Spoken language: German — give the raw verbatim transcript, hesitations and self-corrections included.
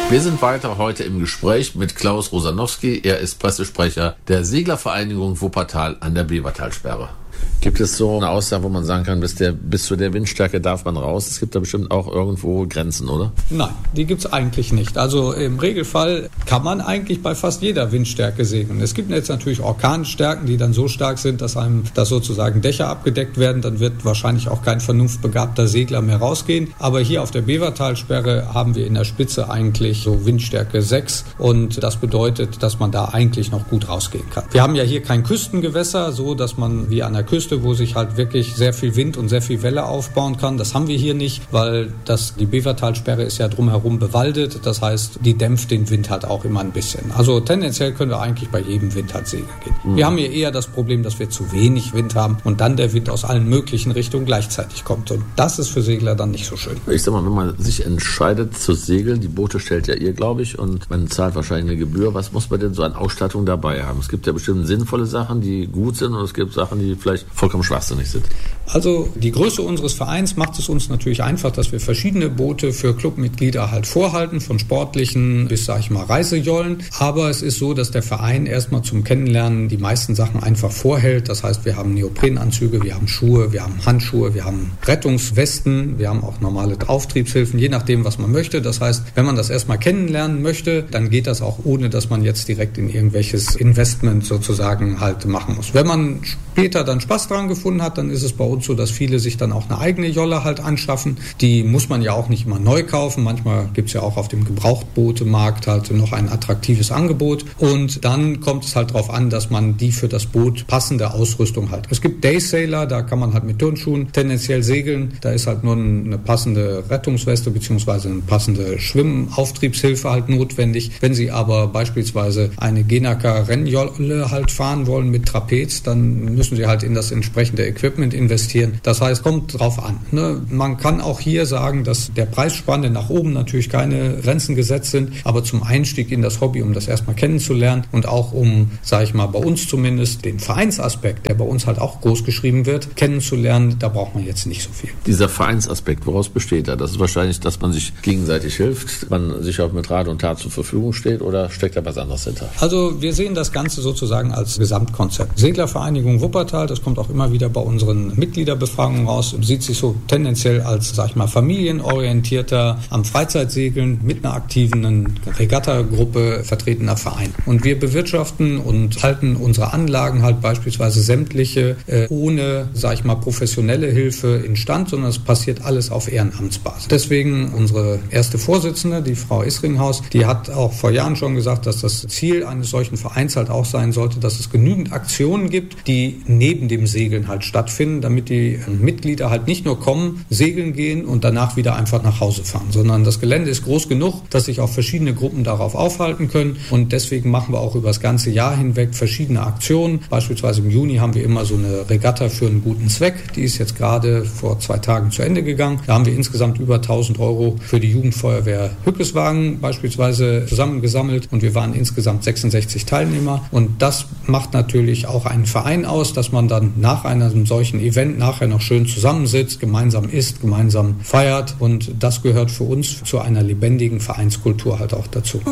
Wir sind weiter heute im Gespräch mit Klaus Rosanowski. Er ist Pressesprecher der Seglervereinigung Wuppertal an der Bevertalsperre. Gibt es so eine Aussage, wo man sagen kann, bis, der, bis zu der Windstärke darf man raus? Es gibt da bestimmt auch irgendwo Grenzen, oder? Nein, die gibt es eigentlich nicht. Also im Regelfall kann man eigentlich bei fast jeder Windstärke segeln. Es gibt jetzt natürlich Orkanstärken, die dann so stark sind, dass einem das sozusagen Dächer abgedeckt werden. Dann wird wahrscheinlich auch kein vernunftbegabter Segler mehr rausgehen. Aber hier auf der Bevertalsperre haben wir in der Spitze eigentlich so Windstärke sechs. Und das bedeutet, dass man da eigentlich noch gut rausgehen kann. Wir haben ja hier kein Küstengewässer, so dass man wie an der Küste, wo sich halt wirklich sehr viel Wind und sehr viel Welle aufbauen kann. Das haben wir hier nicht, weil das, die Bevertalsperre ist ja drumherum bewaldet. Das heißt, die dämpft den Wind halt auch immer ein bisschen. Also tendenziell können wir eigentlich bei jedem Wind halt segeln gehen. Mhm. Wir haben hier eher das Problem, dass wir zu wenig Wind haben und dann der Wind aus allen möglichen Richtungen gleichzeitig kommt. Und das ist für Segler dann nicht so schön. Ich sag mal, wenn man sich entscheidet zu segeln, die Boote stellt ja ihr, glaube ich, und man zahlt wahrscheinlich eine Gebühr. Was muss man denn so an Ausstattung dabei haben? Es gibt ja bestimmt sinnvolle Sachen, die gut sind, und es gibt Sachen, die vielleicht vollkommen schwachsinnig sind. Also die Größe unseres Vereins macht es uns natürlich einfach, dass wir verschiedene Boote für Clubmitglieder halt vorhalten, von sportlichen bis, sag ich mal, Reisejollen. Aber es ist so, dass der Verein erstmal zum Kennenlernen die meisten Sachen einfach vorhält. Das heißt, wir haben Neoprenanzüge, wir haben Schuhe, wir haben Handschuhe, wir haben Rettungswesten, wir haben auch normale Auftriebshilfen, je nachdem, was man möchte. Das heißt, wenn man das erstmal kennenlernen möchte, dann geht das auch ohne, dass man jetzt direkt in irgendwelches Investment sozusagen halt machen muss. Wenn man später dann Spaß dran gefunden hat, dann ist es bei uns so, dass viele sich dann auch eine eigene Jolle halt anschaffen. Die muss man ja auch nicht immer neu kaufen. Manchmal gibt es ja auch auf dem Gebrauchtbootemarkt halt noch ein attraktives Angebot. Und dann kommt es halt darauf an, dass man die für das Boot passende Ausrüstung hat. Es gibt Daysailor, da kann man halt mit Turnschuhen tendenziell segeln. Da ist halt nur eine passende Rettungsweste bzw. eine passende Schwimmauftriebshilfe halt notwendig. Wenn Sie aber beispielsweise eine Genaker Rennjolle halt fahren wollen mit Trapez, dann müssen Sie halt in das entsprechende Equipment investieren. Das heißt, kommt drauf an. Ne? Man kann auch hier sagen, dass der Preisspanne nach oben natürlich keine Grenzen gesetzt sind, aber zum Einstieg in das Hobby, um das erstmal kennenzulernen und auch um, sage ich mal, bei uns zumindest den Vereinsaspekt, der bei uns halt auch groß geschrieben wird, kennenzulernen, da braucht man jetzt nicht so viel. Dieser Vereinsaspekt, woraus besteht er? Das ist wahrscheinlich, dass man sich gegenseitig hilft, man sich auch mit Rat und Tat zur Verfügung steht, oder steckt da was anderes hinter? Also wir sehen das Ganze sozusagen als Gesamtkonzept. Seglervereinigung Wuppertal, das kommt auch immer wieder bei unseren Mitgliederbefragungen raus, sieht sich so tendenziell als, sag ich mal, familienorientierter, am Freizeitsegeln mit einer aktiven Regattagruppe vertretener Verein. Und wir bewirtschaften und halten unsere Anlagen halt beispielsweise sämtliche äh, ohne, sag ich mal, professionelle Hilfe instand, sondern es passiert alles auf Ehrenamtsbasis. Deswegen unsere erste Vorsitzende, die Frau Isringhaus, die hat auch vor Jahren schon gesagt, dass das Ziel eines solchen Vereins halt auch sein sollte, dass es genügend Aktionen gibt, die neben dem Segeln halt stattfinden, damit die Mitglieder halt nicht nur kommen, segeln gehen und danach wieder einfach nach Hause fahren, sondern das Gelände ist groß genug, dass sich auch verschiedene Gruppen darauf aufhalten können, und deswegen machen wir auch über das ganze Jahr hinweg verschiedene Aktionen. Beispielsweise im Juni haben wir immer so eine Regatta für einen guten Zweck, die ist jetzt gerade vor zwei Tagen zu Ende gegangen. Da haben wir insgesamt über tausend Euro für die Jugendfeuerwehr Hückeswagen beispielsweise zusammengesammelt, und wir waren insgesamt sechsundsechzig Teilnehmer, und das macht natürlich auch einen Verein aus, dass man dann nach einem solchen Event nachher noch schön zusammensitzt, gemeinsam isst, gemeinsam feiert, und das gehört für uns zu einer lebendigen Vereinskultur halt auch dazu.